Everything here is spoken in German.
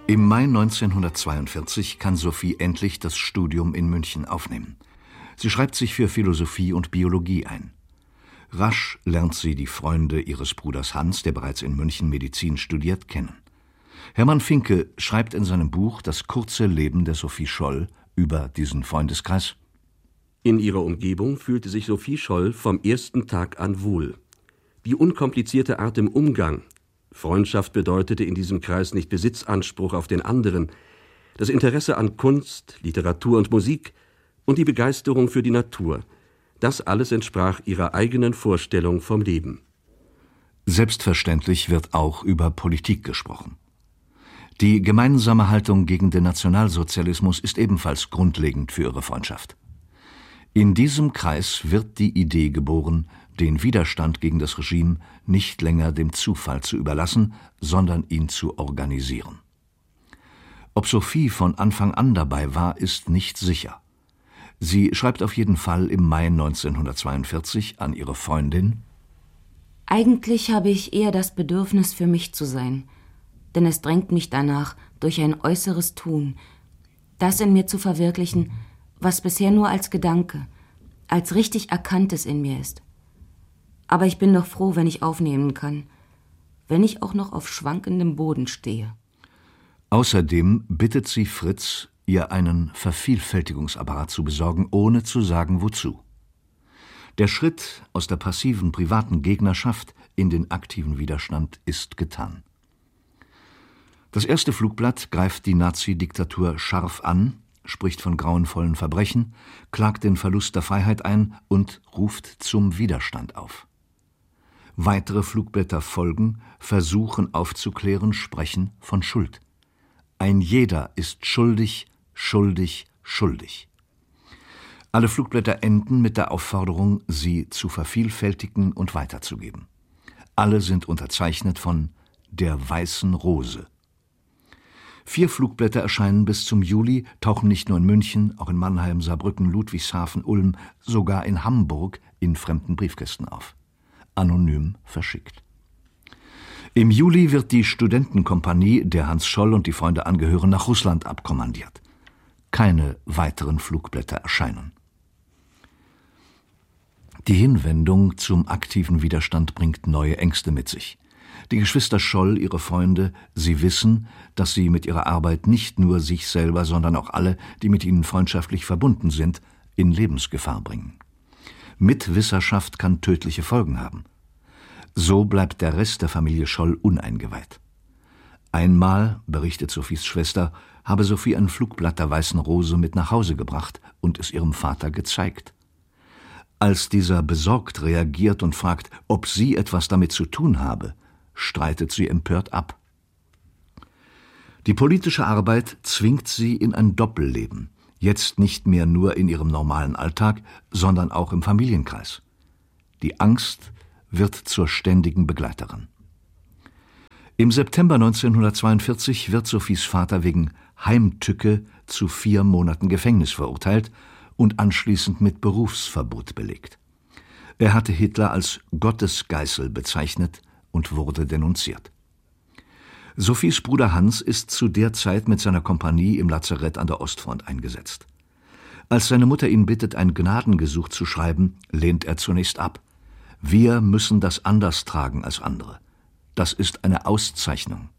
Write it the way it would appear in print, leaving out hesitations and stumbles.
Im Mai 1942 kann Sophie endlich das Studium in München aufnehmen. Sie schreibt sich für Philosophie und Biologie ein. Rasch lernt sie die Freunde ihres Bruders Hans, der bereits in München Medizin studiert, kennen. Hermann Finke schreibt in seinem Buch Das kurze Leben der Sophie Scholl über diesen Freundeskreis: In ihrer Umgebung fühlte sich Sophie Scholl vom ersten Tag an wohl. Die unkomplizierte Art im Umgang. Freundschaft bedeutete in diesem Kreis nicht Besitzanspruch auf den anderen. Das Interesse an Kunst, Literatur und Musik und die Begeisterung für die Natur. Das alles entsprach ihrer eigenen Vorstellung vom Leben. Selbstverständlich wird auch über Politik gesprochen. Die gemeinsame Haltung gegen den Nationalsozialismus ist ebenfalls grundlegend für ihre Freundschaft. In diesem Kreis wird die Idee geboren, den Widerstand gegen das Regime nicht länger dem Zufall zu überlassen, sondern ihn zu organisieren. Ob Sophie von Anfang an dabei war, ist nicht sicher. Sie schreibt auf jeden Fall im Mai 1942 an ihre Freundin: Eigentlich habe ich eher das Bedürfnis, für mich zu sein, denn es drängt mich danach, durch ein äußeres Tun, das in mir zu verwirklichen, was bisher nur als Gedanke, als richtig Erkanntes in mir ist. Aber ich bin doch froh, wenn ich aufnehmen kann, wenn ich auch noch auf schwankendem Boden stehe. Außerdem bittet sie Fritz, ihr einen Vervielfältigungsapparat zu besorgen, ohne zu sagen, wozu. Der Schritt aus der passiven privaten Gegnerschaft in den aktiven Widerstand ist getan. Das erste Flugblatt greift die Nazi-Diktatur scharf an, spricht von grauenvollen Verbrechen, klagt den Verlust der Freiheit ein und ruft zum Widerstand auf. Weitere Flugblätter folgen, versuchen aufzuklären, sprechen von Schuld. Ein jeder ist schuldig, schuldig, schuldig. Alle Flugblätter enden mit der Aufforderung, sie zu vervielfältigen und weiterzugeben. Alle sind unterzeichnet von der Weißen Rose. 4 Flugblätter erscheinen bis zum Juli, tauchen nicht nur in München, auch in Mannheim, Saarbrücken, Ludwigshafen, Ulm, sogar in Hamburg in fremden Briefkästen auf. Anonym verschickt. Im Juli wird die Studentenkompanie, der Hans Scholl und die Freunde angehören, nach Russland abkommandiert. Keine weiteren Flugblätter erscheinen. Die Hinwendung zum aktiven Widerstand bringt neue Ängste mit sich. Die Geschwister Scholl, ihre Freunde, sie wissen, dass sie mit ihrer Arbeit nicht nur sich selber, sondern auch alle, die mit ihnen freundschaftlich verbunden sind, in Lebensgefahr bringen. Mitwisserschaft kann tödliche Folgen haben. So bleibt der Rest der Familie Scholl uneingeweiht. Einmal, berichtet Sophies Schwester, habe Sophie ein Flugblatt der Weißen Rose mit nach Hause gebracht und es ihrem Vater gezeigt. Als dieser besorgt reagiert und fragt, ob sie etwas damit zu tun habe, streitet sie empört ab. Die politische Arbeit zwingt sie in ein Doppelleben, jetzt nicht mehr nur in ihrem normalen Alltag, sondern auch im Familienkreis. Die Angst wird zur ständigen Begleiterin. Im September 1942 wird Sophies Vater wegen Heimtücke zu 4 Monaten Gefängnis verurteilt und anschließend mit Berufsverbot belegt. Er hatte Hitler als Gottesgeißel bezeichnet und wurde denunziert. Sophies Bruder Hans ist zu der Zeit mit seiner Kompanie im Lazarett an der Ostfront eingesetzt. Als seine Mutter ihn bittet, ein Gnadengesuch zu schreiben, lehnt er zunächst ab. Wir müssen das anders tragen als andere. Das ist eine Auszeichnung.